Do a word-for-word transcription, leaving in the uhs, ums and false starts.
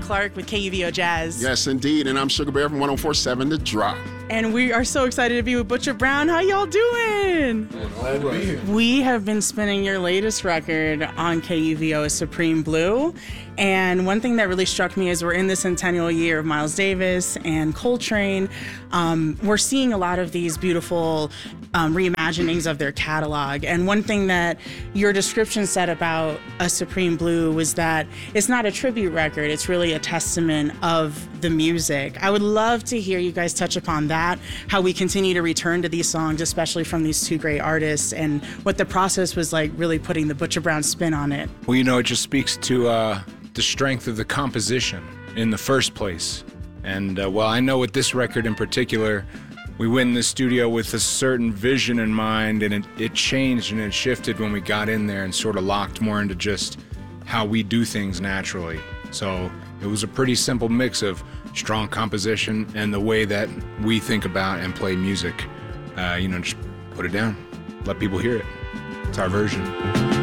Clark with K U V O Jazz. Yes, indeed. And I'm Sugar Bear from one oh four point seven The Drop. And we are so excited to be with Butcher Brown. How y'all doing? Glad to be here. We have been spinning your latest record on K U V O, Supreme Blue. And one thing that really struck me is we're in the centennial year of Miles Davis and Coltrane. Um, we're seeing a lot of these beautiful um, reimaginings of their catalog. And one thing that your description said about a Supreme Blue was that it's not a tribute record, it's really a testament of the music. I would love to hear you guys touch upon that, how we continue to return to these songs, especially from these two great artists, and what the process was like really putting the Butcher Brown spin on it. Well, you know, it just speaks to uh, the strength of the composition in the first place. And, uh, well, I know with this record in particular, we went in the studio with a certain vision in mind, and it, it changed and it shifted when we got in there and sort of locked more into just how we do things naturally. So it was a pretty simple mix of strong composition and the way that we think about and play music. Uh, you know, just put it down, let people hear it. It's our version.